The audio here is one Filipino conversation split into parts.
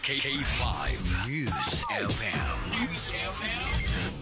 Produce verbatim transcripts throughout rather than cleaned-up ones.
K five News F M. News F M.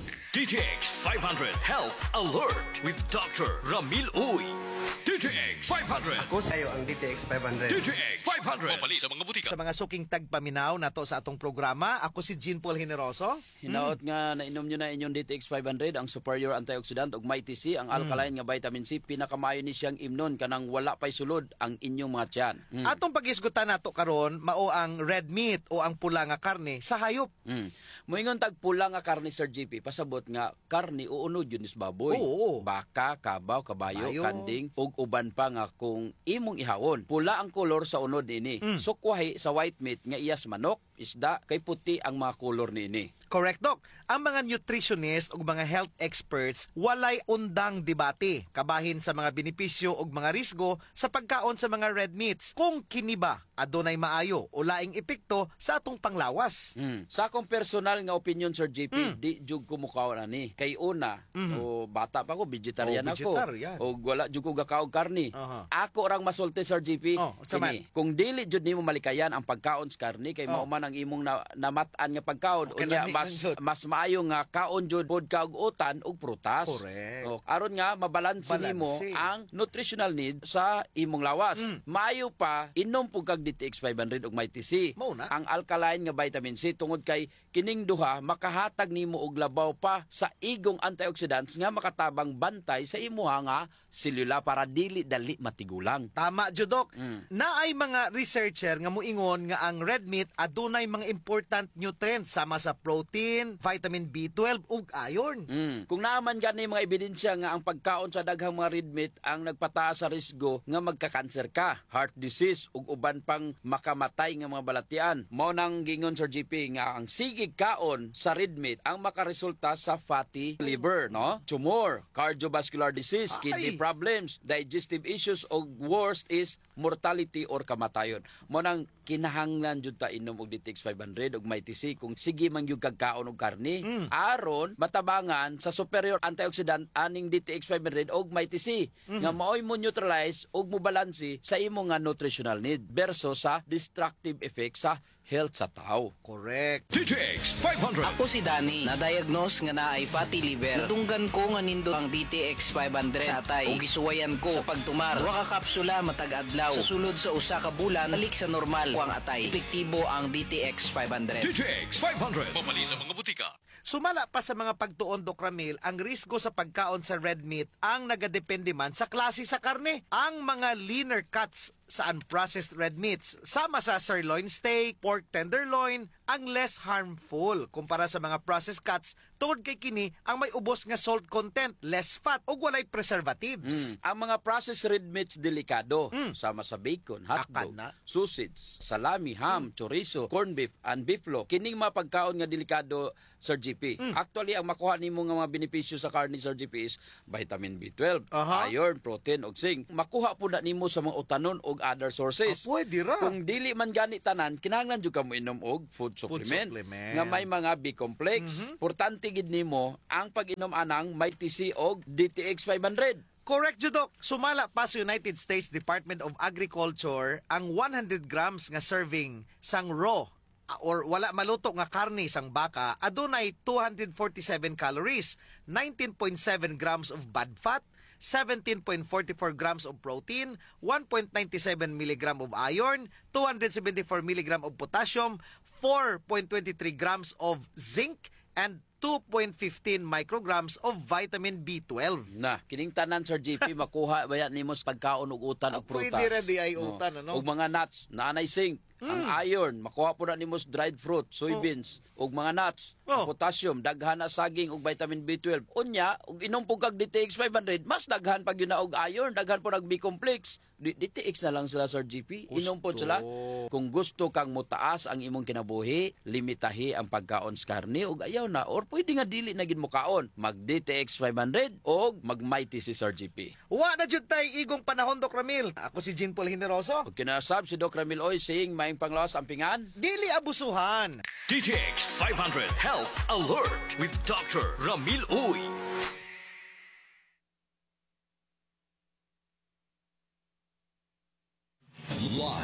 D T X five hundred Health Alert with Doctor Ramil Uy. D T X five hundred. Ako sa'yo ang D T X five hundred. D T X five hundred. Mapali sa mga butika. Sa mga suking tagpaminaw na to sa atong programa, ako si Jean Paul Generoso. Hinaot nga nainom nyo na inyong D T X five hundred, ang superior antioxidant ug may T C, ang alkaline nga vitamin C, pinakamayo ni siyang imnon kanang wala pay sulod ang inyong mga tiyan. Mm. Atong pag-isgutan nato karon mao ang red meat o ang pula nga karne sa hayop. Mm. Moingon tag pula nga karne, Sir G P, pasabot nga karne uunod yun is baboy. Oo. Baka, kabaw, kabayo, Kabayo. kanding ug uban pa nga kung imong ihawon. Pula ang kolor sa unod ini. Mm. Sukwahi sa white meat nga iyas manok, isda, kay puti ang mga kolor niini. Correct, Doc. Ang mga nutritionist ug mga health experts walay undang debate kabahin sa mga benepisyo ug mga risgo sa pagkaon sa mga red meats. Kung kini ba adunay maayo o laing epekto sa atong panglawas. Mm. Sa akong personal nga opinion, Sir J P, Mm. di jud ko mukaw na ni. Kay una, Mhm. o bata pa ko, vegetarian Oh, ako. vegetarian. O wala jud ko gakaog karni. Aha. Ako rang masulti, Sir J P. Oh, sa man? kini. Kung dili jud nimo malikayan ang pagkaon sa karni, kay Oh. mao man ang imong na, namatan nga pagkaon. Okay Unya lang, mas Mansud. mas maayo nga kaon jud pod ka og utan ug prutas. Correct. O, aron nga mabalanse nimo Balanse. ang nutritional need sa imong lawas. Mm. Maayo pa inom pug kag D T X five hundred ug may T C. Mao na. Ang alkaline nga vitamin C tungod kay kining duha makahatag nimo og labaw pa sa igong antioxidants nga makatabang bantay sa imuha nga selula para dili dali matigulang. Tama, Judok. Mm. Naay mga researcher nga muingon nga ang red meat adunay mga important nutrients sama sa protein, vitamin B twelve ug iron. Mm. Kung naaman gani mga ebidensya nga ang pagkaon sa daghang mga red meat ang nagpataas sa risgo nga magka-cancer ka, heart disease ug uban pang makamatay nga mga balatian. Mao nang gingon, Sir G P, nga ang sigig kaon sa red meat ang makaresulta sa fatty liver, no? Tumor, cardiovascular disease, Ay. kidney problems, digestive issues ug worst is mortality or kamatayon. Mao nang kinahanglan jud ta inom og D T X five hundred ug may T C kung sige man gyud kag kaon og karne. Mm. Aron matabangan sa superior antioxidant aning D T X five hundred og may T C Mhm. nga maoy mo neutralize ug mo balanse sa imo nga nutritional need versus sa destructive effect sa health sa tao. Correct. D T X five hundred. Ako si Danny, na-diagnose nga naay fatty liver. Natunggan ko nga nindo ang D T X five hundred sa atay. O gisuwayan ko sa pagtumar. Duha ka kapsula matag adlaw. Sa sulod sa usa ka bulan, balik sa normal ko ang atay. Epektibo ang D T X five hundred. D T X five hundred. Mapali sa mga butika. Sumala pa sa mga pagtuon, Doc Ramil, ang risgo sa pagkaon sa red meat ang nagadepende man sa klase sa karne. Ang mga leaner cuts sa unprocessed red meats, sama sa sirloin steak, pork tenderloin, ang less harmful kumpara sa mga processed cuts tungod kay kini ang may ubos nga salt content, less fat ug walay preservatives. Mm. Ang mga processed red meats delikado, Mm. sama sa bacon, hotdog, Akana. sausage, salami, ham, chorizo, corned beef, and beeflo. Kining mga pagkaon nga delikado, Sir G P. Mm. Actually, ang makuha nimo nga mga benepisyo sa karne, Sir G P, is vitamin B twelve, Aha. iron, protein, ug zinc. Makuha po na nimo sa mga utanon ug other sources. Ah, pwede ra. Kung dili man gani tanan, kinahanglan jud ka mo inom og food supplement, supplement. nga may mga B-complex. Mhm. Importante gid nimo ang pag-inom anang may T C og D T X five hundred. Correct, Judok. Sumala pa sa United States Department of Agriculture ang one hundred grams nga serving sang raw or wala maluto nga karne sang baka adunay two hundred forty-seven calories, nineteen point seven grams of bad fat, seventeen point four four grams of protein, one point nine seven milligram of iron, two hundred seventy-four milligram of potassium, four point two three grams of zinc, and two point one five micrograms of vitamin B twelve. Na, kining tanan, Sir G P, makuha bayan nimo sa pagkaon og utan Ah, og prutas. pwede ra di ay utan, ano? Og mga nuts, naanay zinc, ang iron, makuha po na nimo sa dried fruit, soybeans, og mga nuts, Oh. ang potassium, daghan na saging og vitamin B twelve. Unya, og inom po kag D T X five hundred, mas daghan pag yun na og iron, daghan po nag B-complex. D- DTX na lang sila, Sir G P. Inom po Gusto. sila. Kung gusto kang mutaas ang imong kinabuhi, limitahi ang pagkaon sa karne og ayaw na or pwede nga dili na gid mo kaon. Mag D T X five hundred og mag Mighty si Sir G P. Wa na jud tay igong panahon, Doc Ramil. Ako si Jean Paul Generoso. Og kinasab si Doc Ramil Oy saying maing panglawas ang pingan. Dili abusuhan. D T X five hundred Health Alert with Doctor Ramil Uy. Live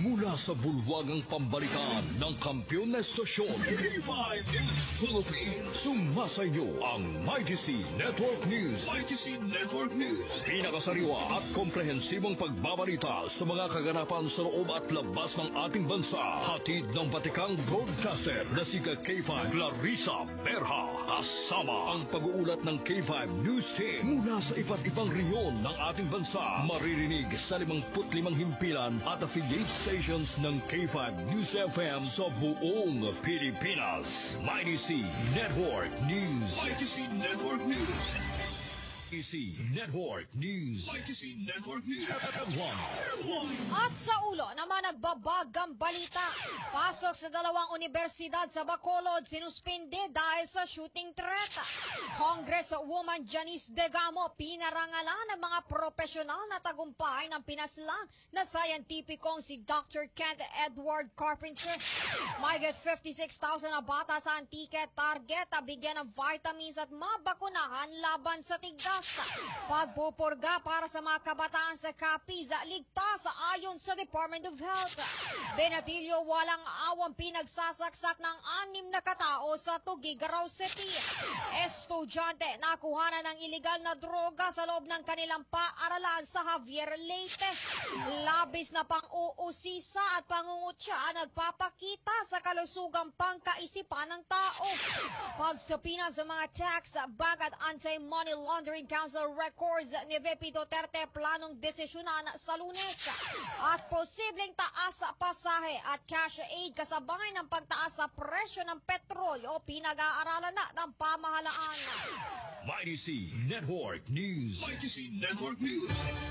Mula sa bulwagang pambalikan ng kampiyon na estasyon, K five News Philippines. Sumasayo ang Mighty C Network News. Mighty C Network News. Pinakasariwa at komprehensibong pagbabalita sa mga kaganapan sa loob at labas ng ating bansa. Hatid ng batikang broadcaster na si K five Clarissa Berha. Kasama ang pag-uulat ng K five News Team mula sa iba't ibang rehiyon ng ating bansa. Maririnig sa limangput limang himpilan at affiliate stations ng K five News F M sa buong Pilipinas. Mighty C Network News. Mighty C Network News. Mighty C Network News. Mighty C Network News. F one. At sa ulo naman nagbabagang balita. Pasok sa dalawang universidad sa Bacolod sinuspinde dahil sa shooting threat. Congresswoman Janice Degamo pinarangalan ng mga profesional na tagumpay ng pinaslang na scientificong si Doctor Kent Edward Carpenter. Mahigit fifty-six thousand na bata sa Antique target na bigyan ng vitamins at mabakunahan laban sa tigas. Pagpupurga para sa mga kabataan sa Capiz, ligtas ayon sa Department of Health. Benatilio walang awang pinagsasaksak ng anim na katao sa Tugigaraw City. Estudyante nakuhanan ng iligal na droga sa loob ng kanilang paaralan sa Javier Leyte. Labis na pang-uusisa at pangungutya nagpapakita sa kalusugang pangkaisipan ng tao. Pagsapina sa mga tax, bag at anti-money laundering council records ni V P Duterte planong desisyonan sa Lunes. At posibleng taas sa pasahe at cash aid kasabay ng pagtaas sa presyo ng petrolyo pinag-aaralan na ng pamahalaan. Mighty C Network News. Mighty C Network News.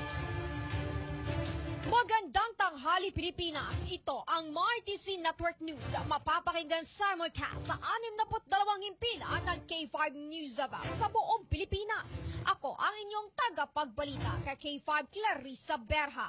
Magandang tanghali Pilipinas. Ito ang Mighty C Network News. Mapapakinggan simulcast sa anim na dalawang himpilan ng K five News About sa buong Pilipinas. Ako ang inyong tagapagbalita kay K five Clarissa Berha.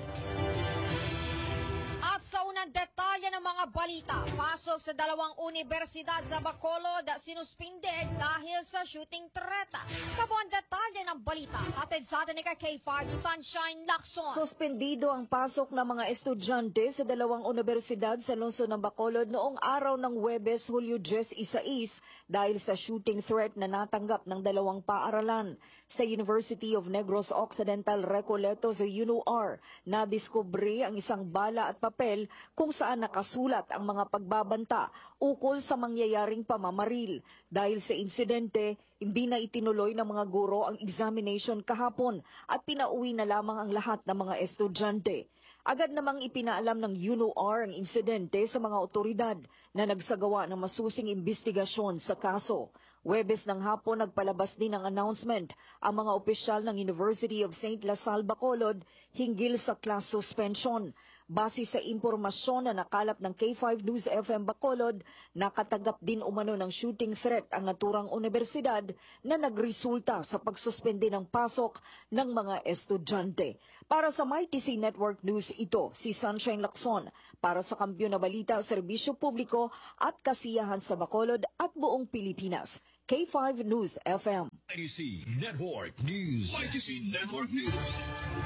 At sa unang detalye ng mga balita, pasok sa dalawang universidad sa Bacolod sinuspinde dahil sa shooting threat. Kabuang detalye ng balita, hatid sa atin ni K five Sunshine Lacson. Suspendido ang pasok ng mga estudyante sa dalawang universidad sa lungsod ng Bacolod noong araw ng Huwebes, Hulyo diyes dahil sa shooting threat na natanggap ng dalawang paaralan. Sa University of Negros Occidental Recoleto sa U N O R, nadiskubre ang isang bala at papel kung saan nakasulat ang mga pagbabanta ukol sa mangyayaring pamamaril. Dahil sa insidente, hindi na itinuloy ng mga guro ang examination kahapon at pinauwi na lamang ang lahat ng mga estudyante. Agad namang ipinaalam ng U N O R ang insidente sa mga otoridad na nagsagawa ng masusing investigasyon sa kaso. Huwebes ng hapon nagpalabas din ng announcement ang mga opisyal ng University of Saint Lasal Bacolod hinggil sa class suspension. Base sa impormasyon na nakalap ng K five News F M Bacolod, nakatanggap din umano ng shooting threat ang naturang universidad na nagresulta sa pagsuspende ng pasok ng mga estudyante. Para sa Mighty C Network News, ito si Sunshine Lacson para sa Kampiyon na Balita, Serbisyo Publiko at Kasiyahan sa Bacolod at buong Pilipinas. K five News F M. Mighty C Network News. Mighty C Network News.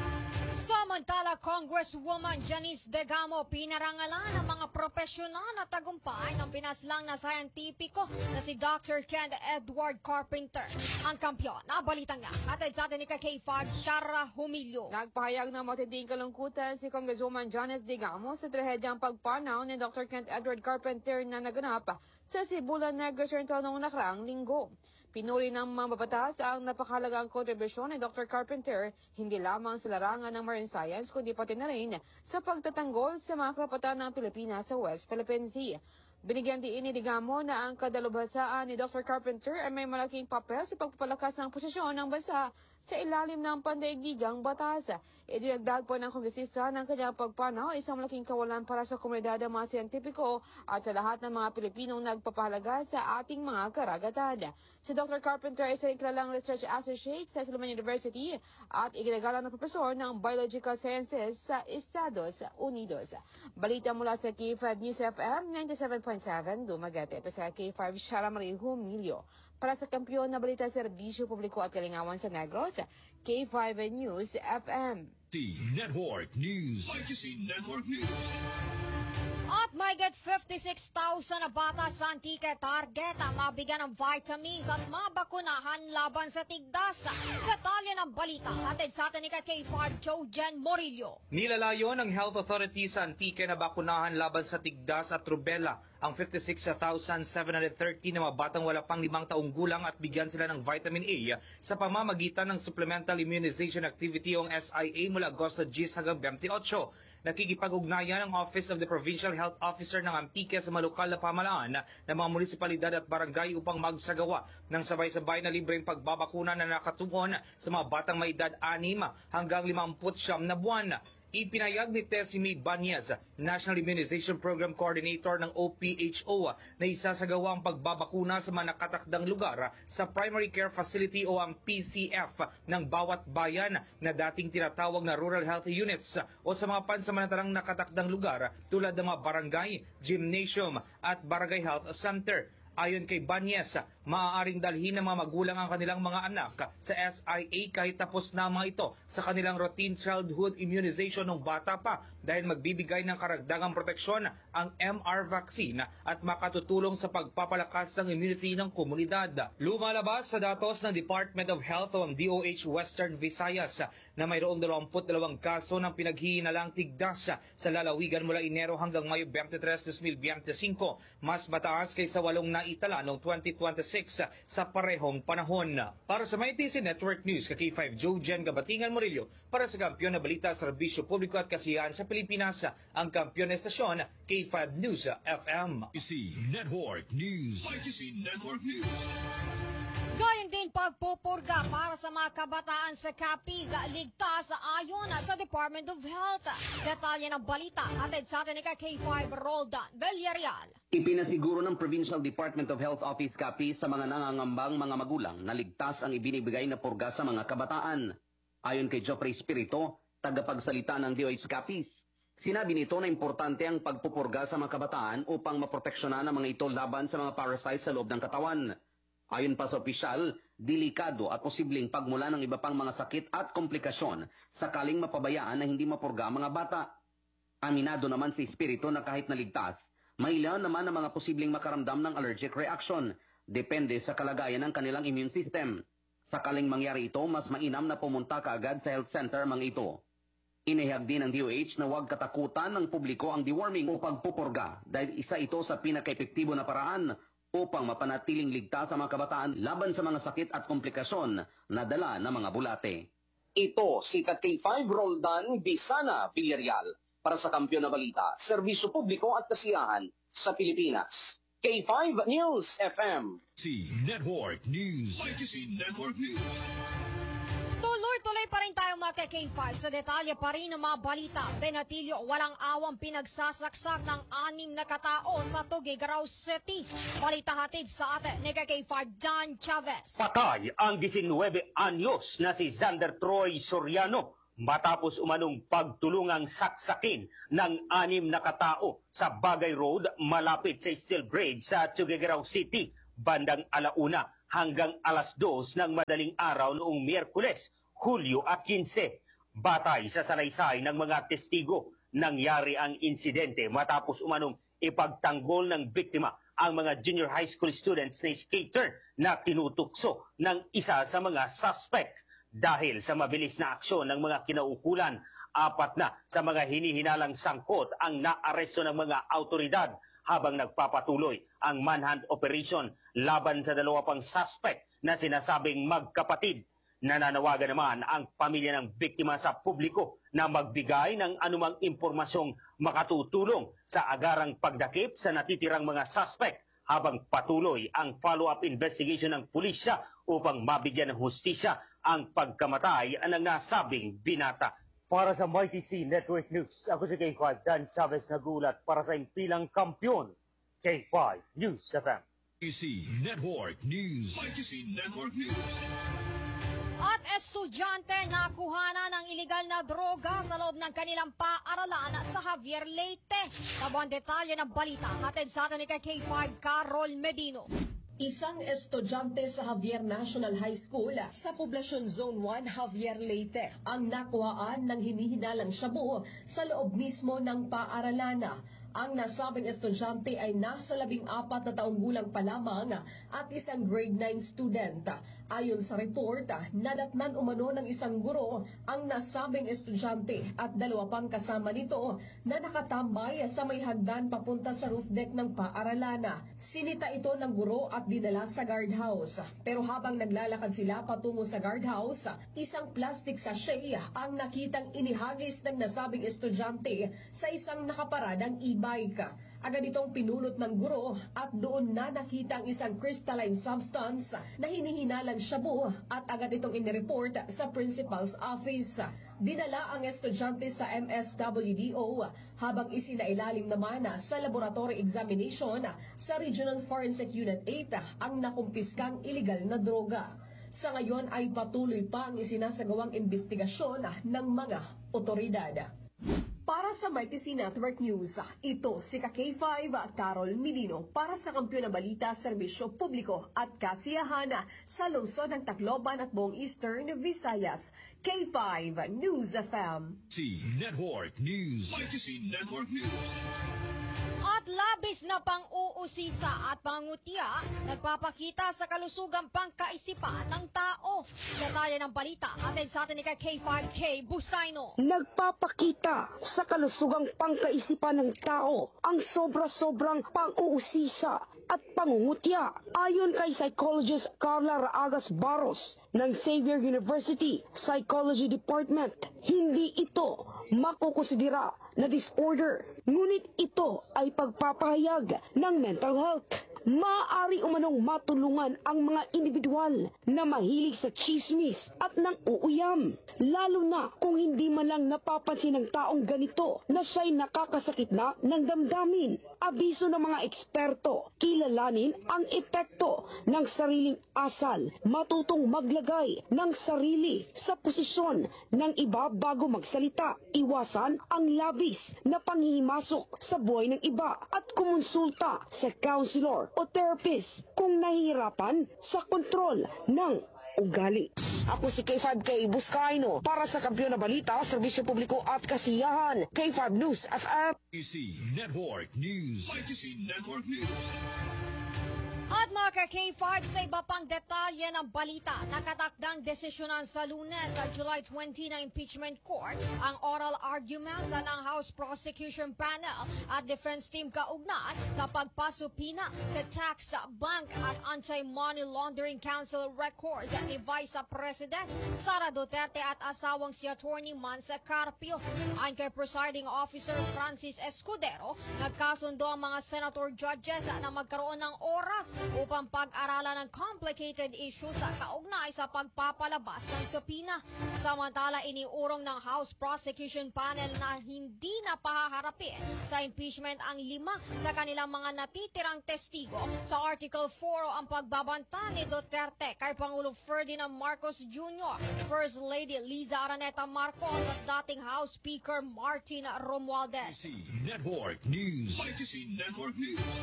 Samantala, Congresswoman Janice Degamo pinarangalan ng mga profesional na tagumpay ng pinaslang na scientifico na si Doctor Kent Edward Carpenter. Ang kampiyon, nabalitang nga, hatid sa atin ni K five Shara Humilio. Nagpahayag ng matinding kalungkutan si Congresswoman Janice Degamo sa trahedyang pagpanaw ni Doctor Kent Edward Carpenter na naganap sa Sibulan Negros noong nakaraang linggo. Pinuri ng mga babatas ang napakahalagang kontribusyon ni Doctor Carpenter hindi lamang sa larangan ng marine science kundi pati na rin sa pagtatanggol sa mga karapatan ng Pilipinas sa West Philippine Sea. Binigyan din ni Degamo na ang kadalubhasaan ni Doctor Carpenter ay may malaking papel sa pagpapalakas ng posisyon ng bansa sa ilalim ng pandaigdigang batas. Idinagdag po ng kongresista ng kanyang pagpanaw isang malaking kawalan para sa komunidad ng mga siyentipiko at sa lahat ng mga Pilipinong nagpapahalaga sa ating mga karagatan. Si Doctor Carpenter ay isang kilalang research associate sa Silliman University at iginagalang na profesor ng Biological Sciences sa Estados Unidos. Balita mula sa K five News F M ninety-seven point seven Dumaguete. Ito sa K five Shara Marie Humilio Para sa kampiyon na balita, serbisyo publiko at kalingawan sa Negros, K five News F M. Network News. I T C Network News. At may get fifty-six thousand na bata sa Antique target ang mabigyan ng vitamins at mabakunahan laban sa tigdas. Detalye ng balita hatid sa atin ni K five Joe Jen Morillo. Nilalayo ng Health Authority sa Antique na bakunahan laban sa tigdas at rubella ang fifty-six thousand seven hundred thirty na mga batang wala pang limang taong gulang at bigyan sila ng vitamin A sa pamamagitan ng Supplemental Immunization Activity o S I A mula Agosto ten hanggang twenty-eight. Nakikipag-ugnayan ang Office of the Provincial Health Officer ng Antique sa mga lokal na pamalaan ng mga munisipalidad at barangay upang magsagawa ng sabay-sabay na libreng pagbabakuna na nakatuon sa mga batang may edad anim hanggang limampu't siyam na buwan. Ipinayag ni Tessie May Banyas, National Immunization Program Coordinator ng O P H O, na isasagawa ang pagbabakuna sa mga nakatakdang lugar sa Primary Care Facility o ang P C F ng bawat bayan na dating tinatawag na Rural Health Units o sa mga pansamantalang nakatakdang lugar tulad ng mga barangay, gymnasium at barangay health center. Ayon kay Banyes, maaaring dalhin ng mga magulang ang kanilang mga anak sa S I A kahit tapos na mga ito sa kanilang routine childhood immunization ng bata pa dahil magbibigay ng karagdagang proteksyon ang M R vaccine at makatutulong sa pagpapalakas ng immunity ng komunidad. Lumalabas sa datos ng Department of Health o ang D O H Western Visayas na mayroong dalawampu't dalawang kaso ng pinaghihinalang tigdas sa lalawigan mula Enero hanggang Mayo twenty-tres, twenty twenty-five, mas mataas kaysa walong na itala noong twenty twenty-six sa parehong panahon. Para sa M I T C Network News, K five Joe Jen Gabatingan Morillo, para sa kampiyon na balita sa serbisyo publiko at kasiyahan sa Pilipinas, ang kampiyon na estasyon K five News F M. I T C Network News. I T C Network News. Gayong din pagpupurga para sa mga kabataan sa Capiz, ligtas ayon sa Department of Health. Detalye ng balita hatid sa atin ni K five Roldan Villarreal. Ipinasiguro ng Provincial Department of Health Office Capiz sa mga nangangambang mga magulang na ligtas ang ibinibigay na purga sa mga kabataan. Ayon kay Geoffrey Espirito, tagapagsalita ng D O H Capiz, sinabi nito na importante ang pagpupurga sa mga kabataan upang maproteksyonan ang mga ito laban sa mga parasites sa loob ng katawan. Ayon pa sa opisyal, delikado at posibleng pagmula ng iba pang mga sakit at komplikasyon sakaling mapabayaan na hindi mapurga ang mga bata. Aminado naman si Espiritu na kahit naligtas, may ilan naman ang mga posibleng makaramdam ng allergic reaction, depende sa kalagayan ng kanilang immune system. Sakaling mangyari ito, mas mainam na pumunta kaagad sa health center mga ito. Inihag din ng D O H na huwag katakutan ng publiko ang deworming o pagpupurga dahil isa ito sa pinaka-epektibo na paraan upang mapanatiling ligtas ang mga kabataan laban sa mga sakit at komplikasyon na dala ng mga bulate. Ito si K five Roldan Bisana Villarreal para sa Kampiyon na Balita, Serbisyo Publiko at Kasiyahan sa Pilipinas. K five News F M. I T C Network News. I T C Network News. Tuloy-tuloy pa rin tayo mga K five sa detalye pa rin ng mga balita. Benatilio, walang awang pinagsasaksak ng anim na katao sa Tuguegarao City. Balita hatid sa atin ni K five John Chavez. Patay ang nineteen anyos na si Xander Troy Soriano matapos umanong pagtulungang saksakin ng anim na katao sa Bagay Road malapit sa Steel Bridge sa Tuguegarao City bandang alauna hanggang alas dos ng madaling araw noong Miyerkules, Hulyo at quince. Batay sa salaysay ng mga testigo, nangyari ang insidente matapos umanong ipagtanggol ng biktima ang mga junior high school students na skater na tinutukso ng isa sa mga suspect. Dahil sa mabilis na aksyon ng mga kinaukulan, apat na sa mga hinihinalang sangkot ang naaresto ng mga autoridad habang nagpapatuloy ang manhunt operation laban sa dalawa pang suspect na sinasabing magkapatid. Nananawagan naman ang pamilya ng biktima sa publiko na magbigay ng anumang impormasyong makatutulong sa agarang pagdakip sa natitirang mga suspect habang patuloy ang follow-up investigation ng pulisya upang mabigyan ng hustisya ang pagkamatay ng nasabing binata. Para sa M I T C Network News, ako si K five Dan Chavez nagulat para sa impilang kampiyon, K five News F M. I T C Network News. I T C Network News. At estudyante nakuha na ng iligal na droga sa loob ng kanilang paaralan sa Javier Leyte. Tabuang detalye ng balita hatid sa atin ni K five Carol Medino. Isang estudyante sa Javier National High School sa Poblacion Zone one, Javier Leyte ang nakuhaan ng hinihinalang shabu sa loob mismo ng paaralan. Ang nasabing estudyante ay nasa labing apat na taong gulang pa lamang at isang grade nine student. Ayon sa report, nadatnan umano ng isang guro ang nasabing estudyante at dalawa pang kasama nito na nakatambay sa may hagdan papunta sa roof deck ng paaralan. Sinita ito ng guro at dinala sa guardhouse. Pero habang naglalakad sila patungo sa guardhouse, isang plastic sachet ang nakitang inihagis ng nasabing estudyante sa isang nakaparadang e-bike. Agad itong pinulot ng guro at doon na nakita ang isang crystalline substance na hinihinalang shabu at agad itong inireport sa principal's office. Dinala ang estudyante sa M S W D O habang isinailalim naman sa laboratory examination sa Regional Forensic Unit eight ang nakumpiskang iligal na droga. Sa ngayon ay patuloy pa ang isinasagawang investigasyon ng mga otoridad. Para sa Mighty C Network News, ito si K five Carol Milino para sa Kampiyon ng Balita, Serbisyo Publiko at Kasiyahan sa lungsod ng Tacloban at buong Eastern Visayas. K five News F M. C Network News. Mighty C Network News. At labis na pang-uusisa at pangutya, nagpapakita sa kalusugang pangkaisipan ng tao. Detalye ng balita, atin sa atin ni K five K Busayno. Nagpapakita sa kalusugang pangkaisipan ng tao ang sobra-sobrang pang-uusisa at pangungutya. Ayon kay psychologist Carla Raagas Barros ng Xavier University Psychology Department, hindi ito makukonsidera na disorder, ngunit ito ay pagpapahayag ng mental health. Maaari umanong matulungan ang mga individual na mahilig sa chismis at ng uuyam, lalo na kung hindi man lang napapansin ng taong ganito na siya'y nakakasakit na ng damdamin. Abiso ng mga eksperto, kilalanin ang epekto ng sariling asal, matutong maglagay ng sarili sa posisyon ng iba bago magsalita, iwasan ang labis na panghihimasok sa buhay ng iba at kumonsulta sa counselor o therapist kung nahihirapan sa kontrol ng ugali. Ako si K five K Buscaino para sa Kampiyon na Balita, Serbisyo Publiko at Kasiyahan. K five News F M. Mighty C Network News. Mighty C Network News. At mga K five sa iba pang detalye ng balita, nakatakdang desisyonan sa Lunes sa July twentieth na impeachment court ang oral arguments ng House Prosecution Panel at Defense Team kaugnay sa pagpasupina sa Tax, Bank at Anti-Money Laundering Council records ni Vice President Sara Duterte at asawang si Attorney Mansa Carpio. Ayon kay Presiding Officer Francis Escudero, nagkasundo ang mga senator judges na magkaroon ng oras upang pag-aralan ng complicated issues sa kaugnay sa pagpapalabas ng subpoena. Samantala, iniurong ng House Prosecution Panel na hindi na pahaharapin sa impeachment ang lima sa kanilang mga natitirang testigo sa Article four ang pagbabanta ni Duterte kay Pangulong Ferdinand Marcos Junior, First Lady Liza Araneta Marcos at dating House Speaker Martin Romualdez. Mighty C Network News. Mighty C Network News.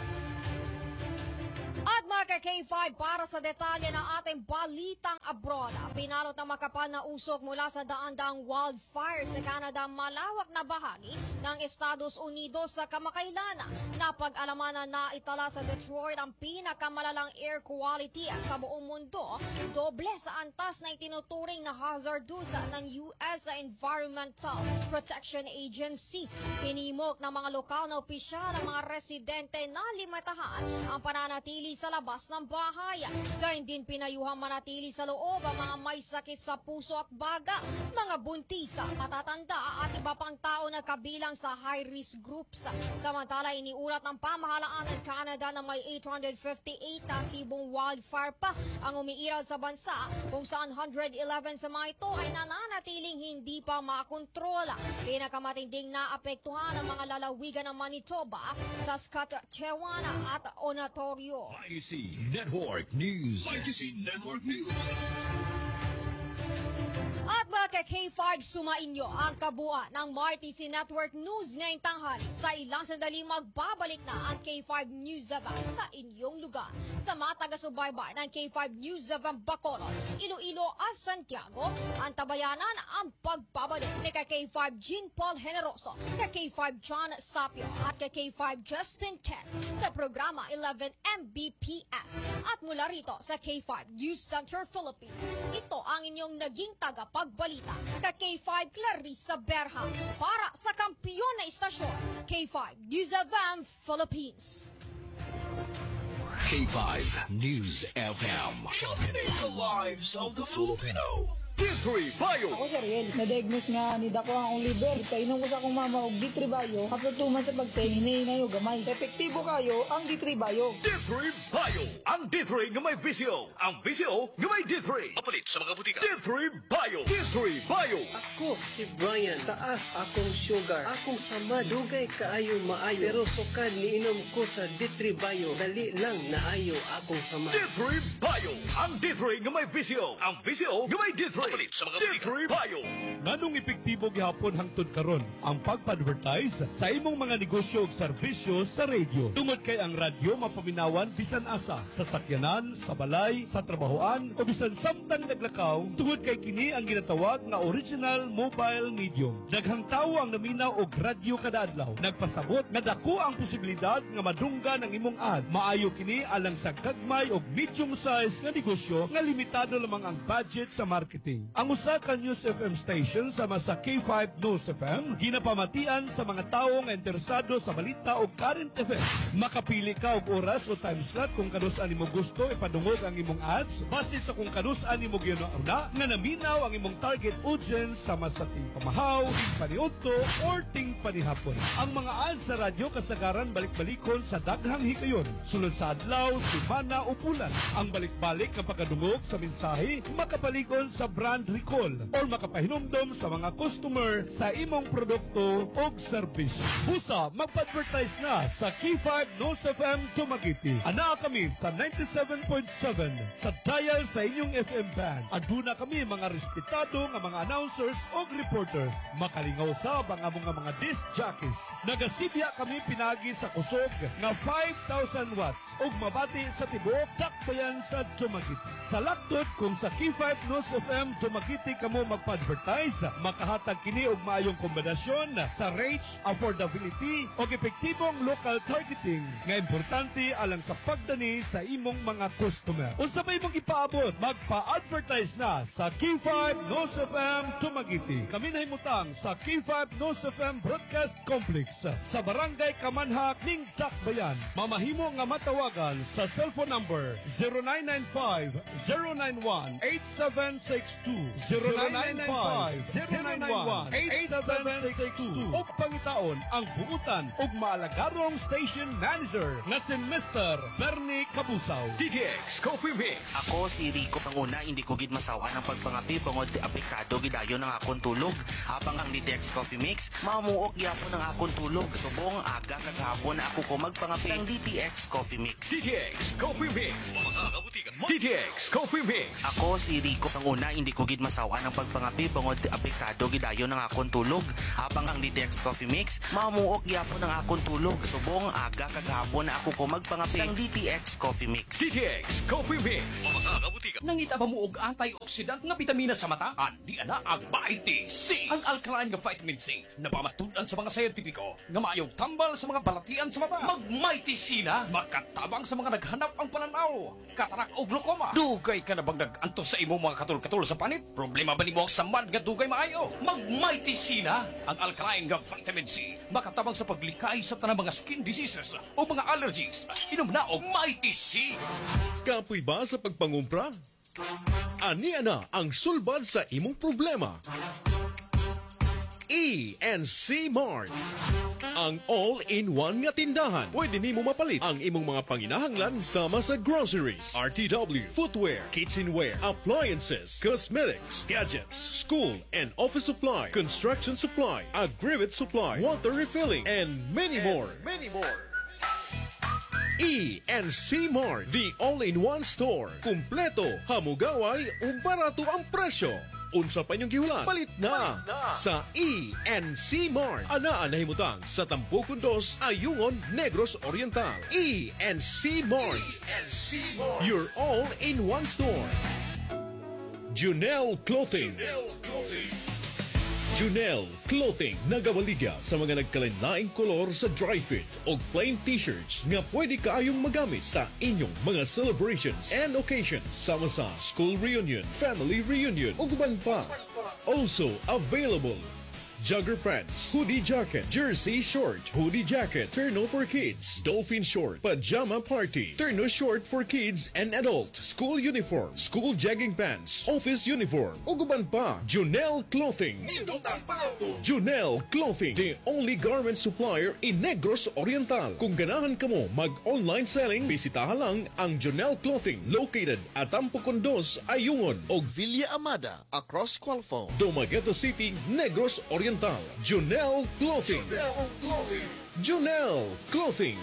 At mga K five para sa detalye ng ating balitang abroad, pinalot ng makapal na usok mula sa daan-daang wildfire sa Canada malawak na bahagi ng Estados Unidos sa kamakailan. Napag-alaman na naitala sa Detroit ang pinakamalalang air quality sa buong mundo, doble sa antas na itinuturing na hazardous ng U S Environmental Protection Agency. Pinimok ng mga lokal na opisyal ang mga residente na limitahan ang pananatili sa labas ng bahay. Gayun din pinayuhang manatili sa loob ang mga may sakit sa puso at baga, mga buntis, matatanda at iba pang tao na kabilang sa high-risk groups. Samantala, iniulat ng pamahalaan ng Canada na may eight hundred fifty-eight aktibong wildfire pa ang umiiral sa bansa, kung saan one hundred eleven sa mga ito ay nananatiling hindi pa makontrola. Pinakamatinding naapektuhan ang mga lalawigan ng Manitoba, Saskatchewan at Ontario. Mighty C Network News. Mighty C Network News. At mga Ka-K five sumainyo ang kabuuan ng M R T C Network News ngayong tanghali. Sa ilang sandaling magbabalik na ang K five News Event sa inyong lugar. Sa mga taga-subaybay ng K five News Event Bacolod, Iloilo at Santiago, antabayanan ang pagbabalik ni Ka-K five Jean Paul Generoso, Ka-K five John Sapio at Ka-K five Justin Kess sa programa eleven M B P S. At mula rito sa K five News Center Philippines, ito ang inyong naging tagapagbalita, Ka-K five Clarissa Berha, para sa kampiyon na istasyon, K five News F M Philippines. K five News F M. Championing the lives of the Filipino. D three Bio. Ako si Ariel, na-diagnose nga ni Dako ang liver. Painom ko sa akong mama og D three Bio. Kapatuman sa pagtay, hinahinay o gamay. Epektibo kayo ang D three Bio. D three Bio. Ang D three nga may visyo. Ang visyo nga may D three. Mapalit sa mga butika. D three Bio. D three Bio. Ako si Brian, taas akong sugar, akong sama, dugay kaayo maayo. Pero sukad niinom ko sa D three Bio, dali lang naayo akong sama. D three Bio. Ang D three nga may visyo. Ang visyo nga may D three. Mapalit sa mga butika. D three Bio. Nganong epektibo gihapon hangtod karon ang pagpa-advertise sa imong mga negosyo ug serbisyo sa radio. Tungod kay ang radyo mapaminawan bisan asa sa sakyanan, sa balay, sa trabahoan o bisan samtang naglakaw, tungod kay kini ang ginatawag nga original mobile medium. Daghang tawo ang naminaw og radyo kada adlaw. Nagpasabot nga dako ang posibilidad nga madunggan ang imong ad. Maayo kini alang sa gagmay og medium size nga negosyo nga limitado lamang ang budget sa marketing. Ang usa ka News F M station sama sa K five News F M ginapamatian sa mga tawo nga interesado sa balita o current event. Makapili ka og oras o time slot kung kanus ani mo gusto ipadungog ang imong ads base sa kung kanus ani mo ginauna nga naminaw ang imong target audience sama sa ting pamahaw, ting paniudto or ting panihapon. Ang mga ads sa radyo kasagaran balik-balikon sa daghang higayon sulod sa adlaw, semana o bulan. Ang balik-balik nga pagkadungog sa mensahe makapalikon sa brand recall or makapahinumdom sa mga customer sa imong produkto o serbisyo. Busa, magpa-advertise na sa K five News F M Dumaguete. Ana kami sa ninety-seven point seven sa dial sa inyong F M band. Aduna kami mga respetado nga mga announcers o reporters. Makalingaw sa ang among nga mga disc jockeys. Nagasibya kami pinagi sa kusog nga five thousand watts ug mabati sa tibuok dakbayan sa Dumaguete. Sa laktot kung sa K five News F M Dumaguete kamo magpa-advertise, makahatag kini og maayong kombinasyon sa reach, affordability o epektibong local targeting nga importante alang sa pagdani sa imong mga customer. Unsa may imong ipaabot, magpa-advertise na sa K five News F M Dumaguete. Kami nahimutang sa K five News F M Broadcast Complex sa Barangay Kamanhak ning Dakbayan. Mamahimo nga matawagan sa cellphone number zero nine nine five zero nine one eight seven six two zero nine nine five zero nine one eight seven six two o pangitaon ang buutan ug maalagarong station manager nga si Mister Bernie Cabusaw. D T X Coffee Mix. Ako si Rico. Sang una, hindi ko gid masawa ng pagpangapi bangod apekado gidayon ng akong tulog. Habang ang D T X Coffee Mix, mamuok gyapon ng akong tulog. Subong aga kagahapon na ako ko magpangapi sang D T X Coffee Mix. D T X Coffee Mix. D T X Coffee Mix. Ako si Rico. Sang una, hindi ko gid masawa ng pagpangapi bangod apekado gidayon ng akong tulog. Habang ang D T X Coffee Mix, mamuok gyapon ng akong tulog. Subong aga kagahapon na ako ko magpangapi sang D T X Coffee Mix. D T X Coffee Mix. Nangita ba mo og antioxidant nga bitamina sa mata? Andi ana ang Mighty C. Ang alkaline nga vitamin C na pamatudan sa mga scientifico nga maayong tambal sa mga balatian sa mata. Mag Mighty C na makatabang sa mga naghanap ang pananaw, katarak o glaucoma. Dugay ka na bang nag-antos sa imo mga katul-katul sa panit? Problema ba nimo ang samad nga dugay maayo? Mag Mighty C na ang alkaline nga vitamin C makatabang sa paglikay sa tanang mga skin diseases o mga allergies. Inom na og Mighty C. Kapoy ba sa pagpangumpra? Ani ana ang sulbad sa imong problema. E and C Mart. Ang all-in-one nga tindahan. Pwede nimo mapalit ang imong mga panginahanglan sama sa groceries, R T W, footwear, kitchenware, appliances, cosmetics, gadgets, school and office supply, construction supply, aggregate supply, water refilling, and many and more. Many more. E and C Mart, the all-in-one store. Kumpleto, hamugaway ug barato ang presyo. Unsa pa inyong gihulan? Palit na, sa E N C Mart. Anaa na himutang sa Tampukan dos, Ayungon, Negros Oriental. E N C Mart. Your all-in-one store. Junel Clothing. Junel Clothing nagawaligya sa mga nagkalain-laing kolor sa dry fit o plain t-shirts nga pwede kaayong magamit sa inyong mga celebrations and occasions sama sa school reunion, family reunion o guban pa. Also available jogger pants, hoodie jacket, jersey short, hoodie jacket, terno for kids, dolphin short, pajama party, terno short for kids and adult, school uniform, school jogging pants, office uniform, uguban pa, Junel Clothing. Junel Clothing, the only garment supplier in Negros Oriental. Kung ganahan ka mo mag-online selling, bisitahan lang ang Junel Clothing located at Tampukan dos, Ayungon o Villa Amada across Qualphone, Dumaguete City, Negros Oriental. Junel Clothing. Junel Clothing.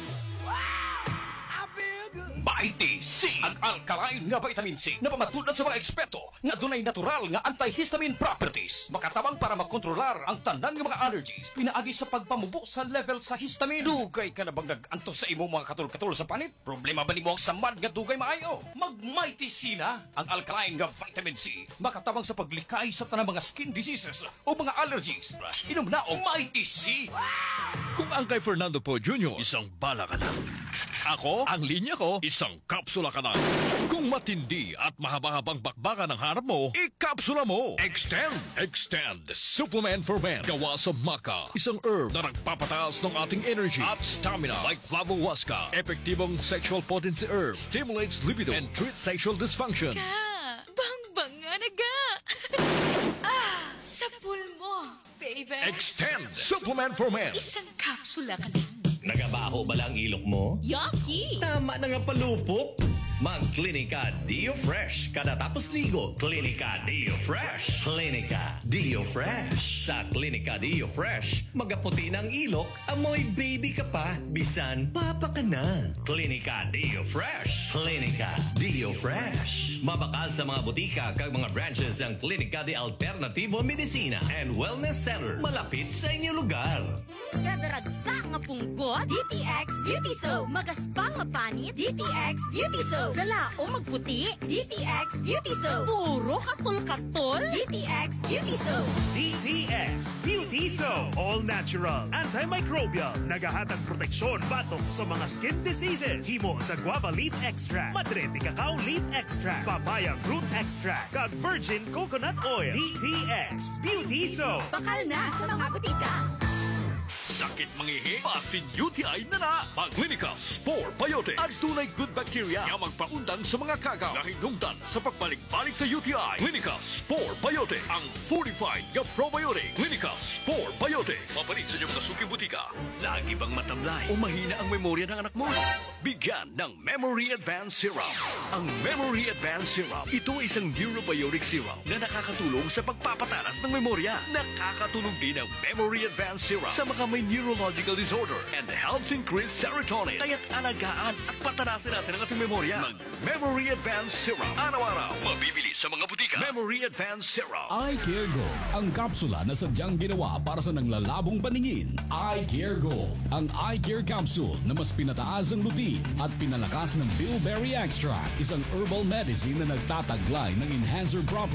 Vitamin C, ang alkaline nga vitamin C na pamatulan sa mga eksperto nga dunay natural nga antihistamine properties. Makatabang para makontrolar ang tanan nga mga allergies pinaagi sa pagpamubo sa level sa histamine. Dugay ka na bang nag-antos sa imo mga katul-katul sa panit? Problema ba nimo ang samad nga dugay maayo? Mag-Mighty C na, ang alkaline nga vitamin C. Makatabang sa paglikay sa tanang mga skin diseases o mga allergies. Inom na og Mighty C. Kung ang kay Fernando Po Junior, isang bala ka lang. Ako, ang linya ko, isang kapsula ka lang. Kung matindi at mahaba-habang bakbakan ang harap mo, ikapsula mo. Extend! Extend! Supplement for men. Gawa sa maca. Isang herb na nagpapataas ng ating energy at stamina. Like Flavohuasca. Epektibong sexual potency herb. Stimulates libido and treats sexual dysfunction. Ka! Bang-bang nga naga! ah! Sa pulmo, baby! Extend! Supplement for men. Isang kapsula ka lang. Nagabaho ba lang ilok mo? Yucky! Tama na nga palupok. Mag-Clinica Dio Fresh. Kada tapos ligo, Clinica Dio Fresh. Clinica Dio Fresh. Sa Clinica Dio Fresh, magaputi ng ilok, amoy baby ka pa, bisan papa ka na. Clinica Dio Fresh. Clinica Dio Fresh. Mabakal sa mga butika kag mga branches ang Clinica de Alternativo Medicina and Wellness Center. Malapit sa inyong lugar. Kadaragsa nga punggot, D T X Beauty Soap. Magaspang nga panit, D T X Beauty Soap. Gala o magputi, D T X Beauty Soap. Puro katul-katul, D T X Beauty Soap. D T X Beauty Soap. All natural, antimicrobial, nagahatag proteksyon batok sa mga skin diseases. Himo sa guava leaf extract, madre de cacao leaf extract, papaya fruit extract, kag virgin coconut oil. D T X Beauty Soap. Bakal na sa mga butika. Sakit mangihi, pasin U T I na na. Pag-Clinica Spore Biotic. Ang tunay good bacteria nga magpaundan sa mga kagaw na hinungdan sa pagbalik-balik sa U T I. Clinica Spore Biotic. Ang fortified nga probiotic. Clinica Spore Biotic. Mapalit sa inyong kasuking butika. Lagi bang matamlay o mahina ang memorya ng anak mo? Bigyan ng Memory Advanced Syrup. Ang Memory Advanced Syrup, ito ay isang neurobiotic syrup na nakakatulong sa pagpapatalas ng memorya. Nakakatulong din ang Memory Advanced Syrup sa mga may neurological disorder and helps increase serotonin. Kaya't alagaan at patanasin natin ang ating memorya. Mag-Memory Advanced Syrup. Araw-araw, mabibili sa mga butika. Memory Advanced Syrup. Eye Care Gold, ang kapsula na sadyang ginawa para sa nanglalabong paningin. Eye Care Gold, ang Eye Care Capsule na mas pinataas ang lutin at pinalakas ng bilberry extract. Isang herbal medicine na nagtataglay ng enhancer property